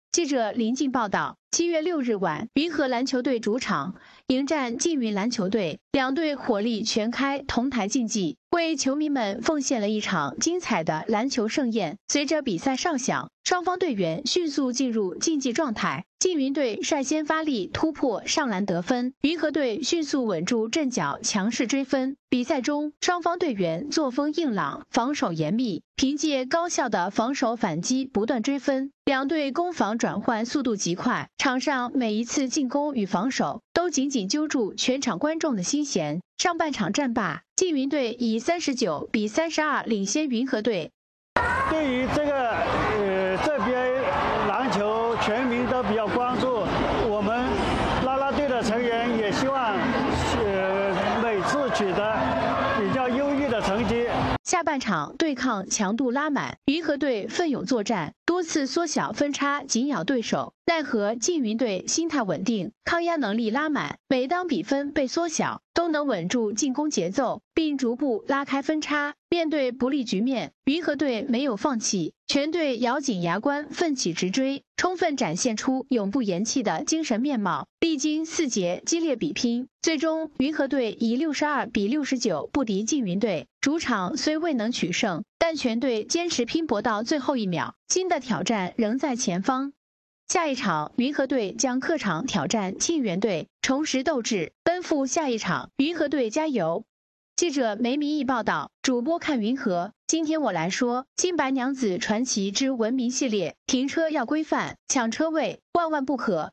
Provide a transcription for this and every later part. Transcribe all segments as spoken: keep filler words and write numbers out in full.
记者林静报道，七月六日晚，云和篮球队主场迎战缙云篮球队，两队火力全开，同台竞技，为球迷们奉献了一场精彩的篮球盛宴。随着比赛哨响，双方队员迅速进入竞技状态。缙云队率先发力突破上篮得分，云和队迅速稳住阵脚，强势追分。比赛中，双方队员作风硬朗，防守严密，凭借高效的防守反击不断追分。两队攻防转换速度极快，场上每一次进攻与防守都紧紧揪住全场观众的心弦。上半场战罢，缙云队以三十九比三十二领先云和队。 对于这个呃这边篮球，全民都比较关注。我们啦啦队的成员也希望呃每次取得比较优异的成绩。 下半场对抗强度拉满，云和队奋勇作战，多次缩小分差，紧咬对手。奈何缙云队心态稳定，抗压能力拉满，每当比分被缩小，都能稳住进攻节奏，并逐步拉开分差。面对不利局面，云和队没有放弃，全队咬紧牙关，奋起直追，充分展现出永不言弃的精神面貌。历经四节激烈比拼，最终云和队以六十二比六十九不敌缙云队。主场虽未能取胜，但全队坚持拼搏到最后一秒，新的挑战仍在前方。下一场，云和队将客场挑战沁园队，重拾斗志，奔赴下一场。云和队加油！记者梅明义报道，主播看云和。今天我来说金白娘子传奇之文明系列，停车要规范，抢车位万万不可。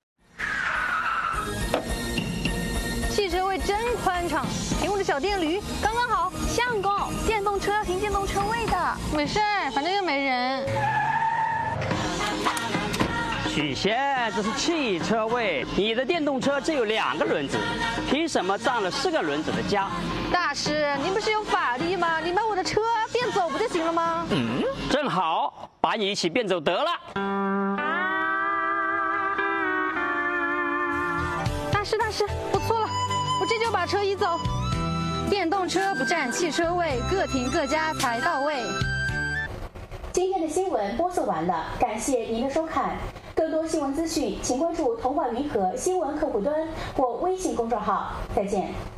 汽车位真宽敞，停我的小电驴刚刚好。相公，电动车要停电动车位的。没事儿，反正又没人。 许仙，这是汽车位，你的电动车只有两个轮子，凭什么占了四个轮子的家？ 大师，您不是有法力吗？你把我的车变走不就行了吗？ 嗯，正好，把你一起变走得了。 大师，大师，我错了，我这就把车移走。电动车不占汽车位，各停各家才到位。 今天的新闻播送完了，感谢您的收看。更多新闻资讯，请关注童话云和新闻客户端或微信公众号。再见。